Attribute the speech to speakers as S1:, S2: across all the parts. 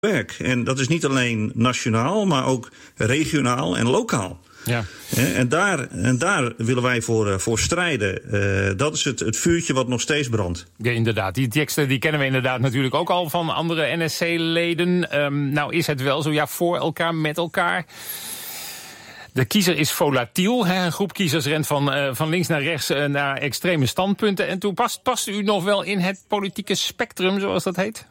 S1: werk. En dat is niet alleen nationaal, maar ook regionaal en lokaal.
S2: Ja.
S1: En daar willen wij voor strijden. Dat is het vuurtje wat nog steeds brandt.
S2: Ja, inderdaad. Die teksten die kennen we inderdaad natuurlijk ook al van andere NSC-leden. Nou is het wel zo, ja, voor elkaar, met elkaar. De kiezer is volatiel. Hè? Een groep kiezers rent van links naar rechts naar extreme standpunten. En toen past u nog wel in het politieke spectrum, zoals dat heet?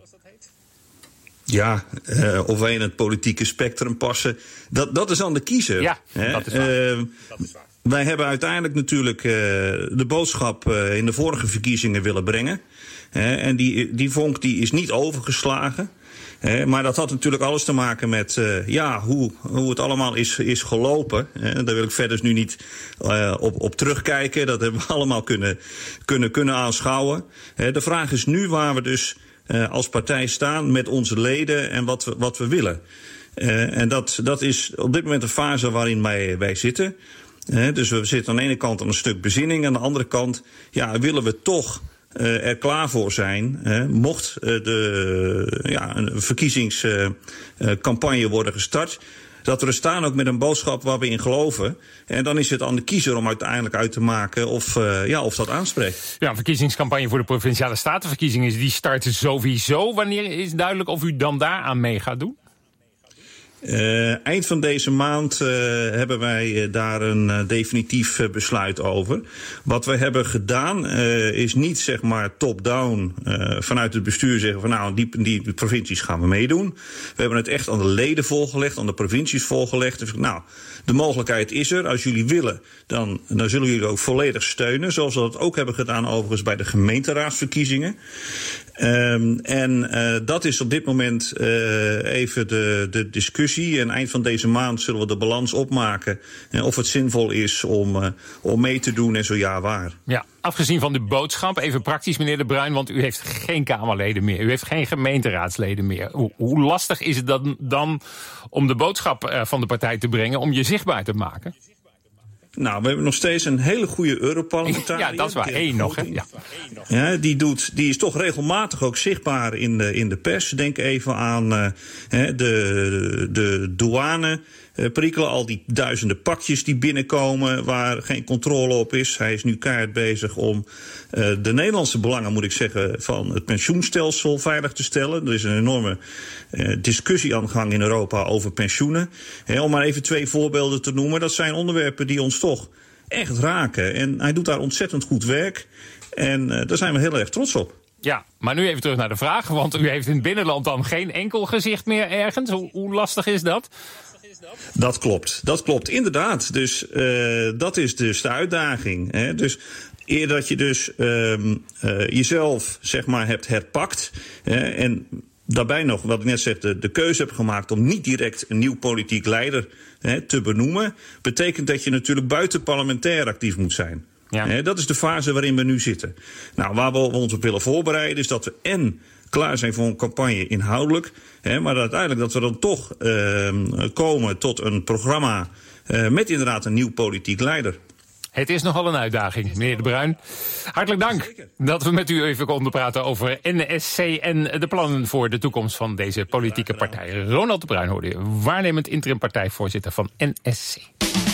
S1: Ja, of wij in het politieke spectrum passen, dat is aan de kiezer.
S2: Ja, dat is waar.
S1: Wij hebben uiteindelijk natuurlijk de boodschap in de vorige verkiezingen willen brengen. En die vonk die is niet overgeslagen. Maar dat had natuurlijk alles te maken met hoe het allemaal is gelopen. Daar wil ik verder nu niet op terugkijken. Dat hebben we allemaal kunnen aanschouwen. De vraag is nu waar we dus als partij staan met onze leden en wat we willen. En dat is op dit moment een fase waarin wij zitten. Dus we zitten aan de ene kant aan een stuk bezinning. Aan de andere kant willen we toch er klaar voor zijn. Mocht een verkiezingscampagne worden gestart, dat we er staan ook met een boodschap waar we in geloven. En dan is het aan de kiezer om uiteindelijk uit te maken of dat aanspreekt.
S2: Ja, een verkiezingscampagne voor de Provinciale Statenverkiezingen die starten sowieso. Wanneer is duidelijk of u dan daaraan mee gaat doen?
S1: Eind van deze maand hebben wij daar een definitief besluit over. Wat we hebben gedaan is niet zeg maar top-down vanuit het bestuur zeggen van die provincies gaan we meedoen. We hebben het echt aan de leden voorgelegd, aan de provincies voorgelegd. Dus, de mogelijkheid is er. Als jullie willen, dan zullen jullie ook volledig steunen. Zoals we dat ook hebben gedaan overigens bij de gemeenteraadsverkiezingen. Dat is op dit moment even de discussie. En eind van deze maand zullen we de balans opmaken. Of het zinvol is om mee te doen en zo ja waar.
S2: Ja, afgezien van de boodschap, even praktisch meneer De Bruin, want u heeft geen Kamerleden meer. U heeft geen gemeenteraadsleden meer. Hoe lastig is het dan om de boodschap van de partij te brengen, om je zichtbaar te maken?
S1: Nou, we hebben nog steeds een hele goede Europarlementariër.
S2: Ja, dat is waar. Eén nog, hè?
S1: Ja, die is toch regelmatig ook zichtbaar in de pers. Denk even aan de douane. Perikelen, al die duizenden pakjes die binnenkomen waar geen controle op is. Hij is nu keihard bezig om de Nederlandse belangen, moet ik zeggen, van het pensioenstelsel veilig te stellen. Er is een enorme discussie aan de gang in Europa over pensioenen. Om maar even 2 voorbeelden te noemen. Dat zijn onderwerpen die ons toch echt raken. En hij doet daar ontzettend goed werk. En daar zijn we heel erg trots op.
S2: Ja, maar nu even terug naar de vraag. Want u heeft in het binnenland dan geen enkel gezicht meer ergens. Hoe lastig is dat?
S1: Dat klopt inderdaad. Dus dat is dus de uitdaging. Hè? Dus eer dat je dus jezelf zeg maar hebt herpakt en daarbij nog, wat ik net zeg, de keuze hebt gemaakt om niet direct een nieuw politiek leider te benoemen, betekent dat je natuurlijk buitenparlementair actief moet zijn. Ja. Dat is de fase waarin we nu zitten. Nou, waar we ons op willen voorbereiden is dat we klaar zijn voor een campagne inhoudelijk, maar uiteindelijk dat we dan toch komen tot een programma met inderdaad een nieuw politiek leider.
S2: Het is nogal een uitdaging, meneer De Bruin. Hartelijk dank dat we met u even konden praten over NSC en de plannen voor de toekomst van deze politieke partij. Ronald De Bruin hoorde u, waarnemend interim partijvoorzitter van NSC.